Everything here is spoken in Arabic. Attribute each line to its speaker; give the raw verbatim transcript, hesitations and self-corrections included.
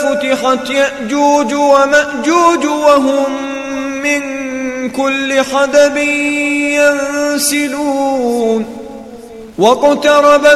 Speaker 1: فتحت يأجوج ومأجوج وهم من كل حدب ينسلون واقترب